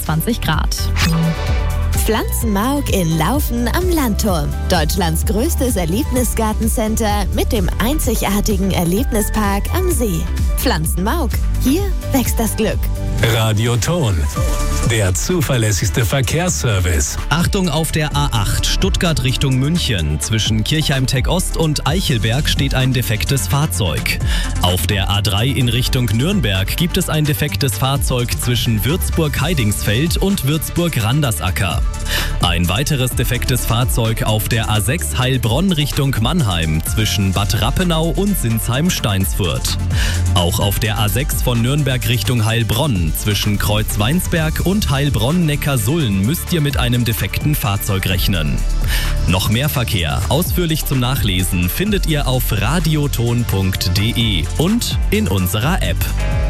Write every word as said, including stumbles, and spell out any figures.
einundzwanzig Grad. Pflanzenmauk in Laufen am Landturm. Deutschlands größtes Erlebnisgartencenter mit dem einzigartigen Erlebnispark am See. Pflanzenmauk. Hier wächst das Glück. Radioton. Der zuverlässigste Verkehrsservice. Achtung auf der A acht Stuttgart Richtung München. Zwischen Kirchheim-Tech Ost und Eichelberg steht ein defektes Fahrzeug. Auf der A drei in Richtung Nürnberg gibt es ein defektes Fahrzeug zwischen Würzburg-Heidingsfeld und Würzburg-Randersacker. Ein weiteres defektes Fahrzeug auf der A sechs Heilbronn Richtung Mannheim zwischen Bad Rappenau und Sinsheim-Steinsfurt. Auch auf der A sechs von Nürnberg Richtung Heilbronn zwischen Kreuzweinsberg und Heilbronn-Neckarsulm müsst ihr mit einem defekten Fahrzeug rechnen. Noch mehr Verkehr, ausführlich zum Nachlesen, findet ihr auf radioton punkt de und in unserer App.